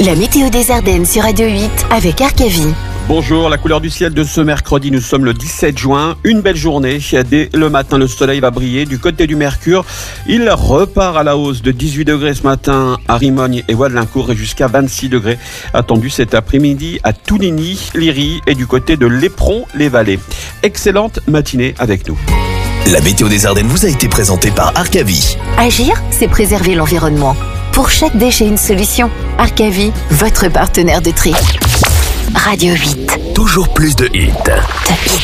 La météo des Ardennes sur Radio 8 avec Arcavi. Bonjour, la couleur du ciel de ce mercredi, nous sommes le 17 juin, une belle journée. Dès le matin, le soleil va briller. Du côté du Mercure, il repart à la hausse de 18 degrés ce matin à Rimogne et Wadelincourt et jusqu'à 26 degrés attendu cet après-midi à Touligny, Liry et du côté de Léperon-les-Vallées. Excellente matinée avec nous. La météo des Ardennes vous a été présentée par Arcavi. Agir, c'est préserver l'environnement. Pour chaque déchet, une solution. Arcavi, votre partenaire de tri. Radio 8. Toujours plus de hits.